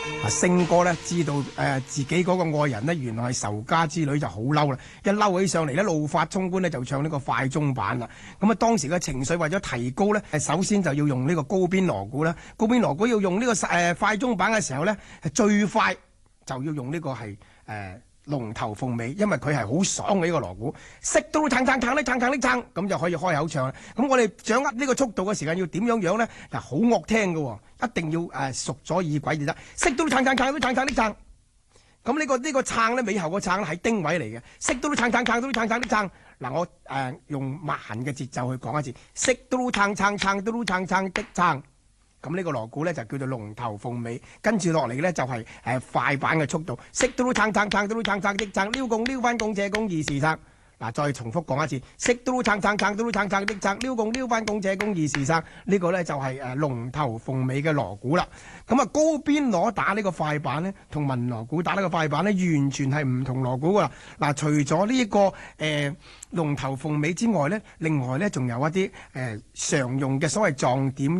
星哥咧知道自己嗰個愛人呢，原來係仇家之女，就好嬲啦！一嬲起上嚟咧，怒髮衝冠咧，就唱呢個快中版啦。咁啊，當時嘅情緒為咗提高咧，首先就要用呢個高邊鑼鼓啦。高邊鑼鼓要用呢個快中版嘅時候咧，係最快就要用呢個係龍頭鳳尾，因為佢係好爽嘅呢個鑼鼓，識到撐撐撐拎撐撐拎撐，咁就可以開口唱啦。咁我哋掌握呢個速度嘅時間要點樣咧？嗱，好惡聽嘅，一定要熟咗耳鬼就得。識到撐撐撐都撐撐拎撐，咁呢個撐咧，尾後個撐咧係丁位嚟嘅。識到撐撐撐都撐撐拎撐。嗱，我用慢嘅節奏去講一次，識到撐撐撐都撐撐的撐。咁呢個鑼鼓咧就叫做龍頭鳳尾，跟住落嚟咧就係快板嘅速度，識到撐撐撐到撐撐的撐，撩共撩翻共借共二時撐。嗱，再重複講一次，識到撐撐撐到撐撐的撐，撩共撩翻共借共二時撐。呢個咧就係龍頭鳳尾嘅鑼鼓啦。咁啊，高邊鑼打呢個快板咧，同文鑼鼓打呢個快板咧，完全係唔同鑼鼓噶啦。嗱，除咗呢個龍頭鳳尾之外咧，另外咧仲有一啲常用嘅所謂撞點